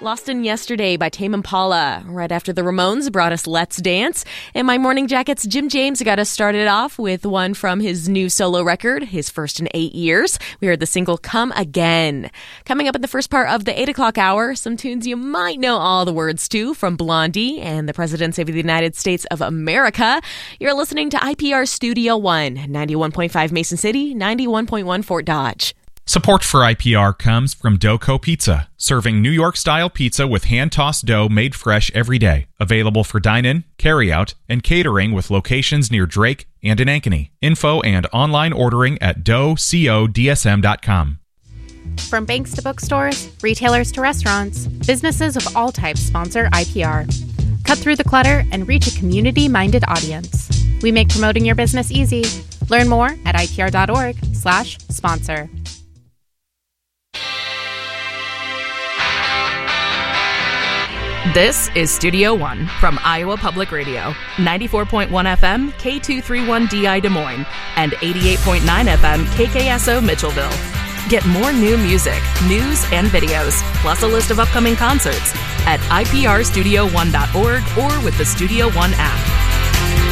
Lost in Yesterday by Tame Impala. Right after the Ramones brought us Let's Dance. And my Morning Jacket's Jim James got us started off with one from his new solo record, his first in 8 years. We heard the single Come Again. Coming up in the first part of the 8 o'clock hour, some tunes you might know all the words to from Blondie and the Presidents of the United States of America. You're listening to IPR Studio One, 91.5 Mason City, 91.1 Fort Dodge. Support for IPR comes from Doco Pizza, serving New York-style pizza with hand-tossed dough made fresh every day. Available for dine-in, carry-out, and catering with locations near Drake and in Ankeny. Info and online ordering at doughcodsm.com. From banks to bookstores, retailers to restaurants, businesses of all types sponsor IPR. Cut through the clutter and reach a community-minded audience. We make promoting your business easy. Learn more at ipr.org/sponsor. This is Studio One from Iowa Public Radio, 94.1 FM, K231DI Des Moines, and 88.9 FM, KKSO Mitchellville. Get more new music, news, and videos, plus a list of upcoming concerts at iprstudio1.org or with the Studio One app.